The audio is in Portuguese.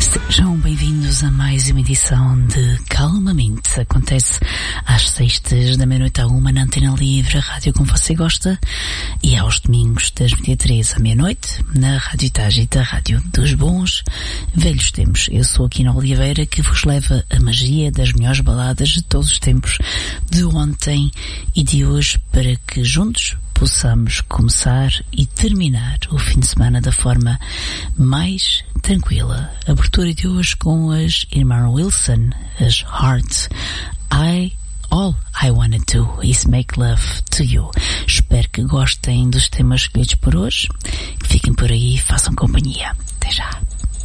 Sejam bem-vindos a mais uma edição de Calmamente. Acontece às sextas da meia-noite à 1 na Antena Livre, a rádio como você gosta, e aos domingos das 23 à meia-noite na Rádio Tágita, a rádio dos bons velhos tempos. Eu sou Aquino Oliveira, que vos leva a magia das melhores baladas de todos os tempos, de ontem e de hoje, para que juntos possamos começar e terminar o fim de semana da forma mais tranquila. Abertura de hoje com as Irmã Wilson, as Heart. All I Wanna Do Is Make Love to You. Espero que gostem dos temas escolhidos por hoje, que fiquem por aí e façam companhia. Até já.